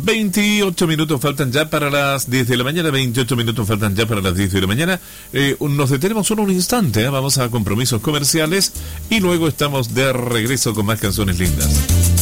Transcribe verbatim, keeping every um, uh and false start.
veintiocho minutos faltan ya para las diez de la mañana, veintiocho minutos faltan ya para las diez de la mañana. Eh, nos detenemos solo un instante, ¿eh? Vamos a compromisos comerciales y luego estamos de regreso con más canciones lindas.